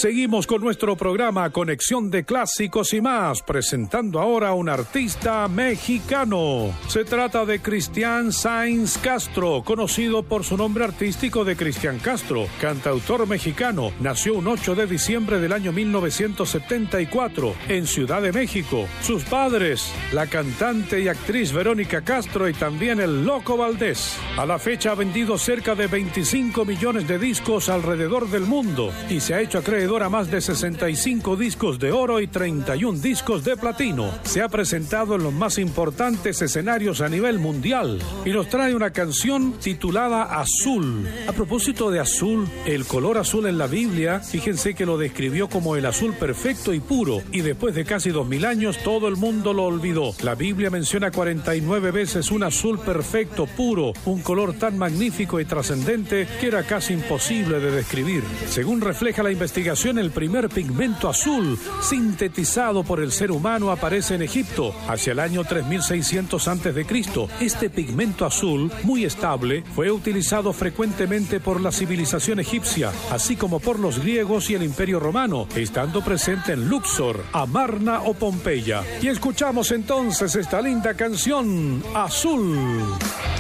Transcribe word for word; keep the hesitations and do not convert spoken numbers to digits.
Seguimos con nuestro programa Conexión de Clásicos y más, presentando ahora a un artista mexicano. Se trata de Cristian Sainz Castro, conocido por su nombre artístico de Cristian Castro, cantautor mexicano. Nació un ocho de diciembre del año mil novecientos setenta y cuatro en Ciudad de México. Sus padres, la cantante y actriz Verónica Castro y también el Loco Valdés. A la fecha ha vendido cerca de veinticinco millones de discos alrededor del mundo y se ha hecho acreedor a más de sesenta y cinco discos de oro y treinta y un discos de platino. Se ha presentado en los más importantes escenarios a nivel mundial y nos trae una canción titulada Azul. A propósito de azul, el color azul en la Biblia, fíjense que lo describió como el azul perfecto y puro, y después de casi dos mil años todo el mundo lo olvidó. La Biblia menciona cuarenta y nueve veces un azul perfecto, puro, un color tan magnífico y trascendente que era casi imposible de describir. Según refleja la investigación, el primer pigmento azul sintetizado por el ser humano aparece en Egipto hacia el año tres mil seiscientos antes de Cristo. Este pigmento azul, muy estable, fue utilizado frecuentemente por la civilización egipcia, así como por los griegos y el Imperio Romano, estando presente en Luxor, Amarna o Pompeya. Y escuchamos entonces esta linda canción, Azul.